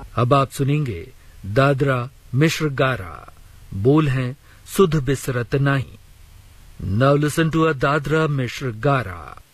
अब आप सुनेंगे दादरा मिश्र गारा। बोल हैं सुध बिसरत नाही। Now listen to a Dadra मिश्र गारा।